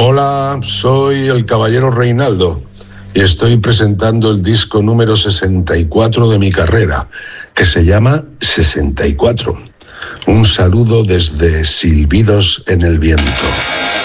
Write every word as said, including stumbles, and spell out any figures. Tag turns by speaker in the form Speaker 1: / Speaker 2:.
Speaker 1: Hola, soy el caballero Reinaldo y estoy presentando el disco número sesenta y cuatro de mi carrera, que se llama sesenta y cuatro. Un saludo desde Silbidos en el Viento.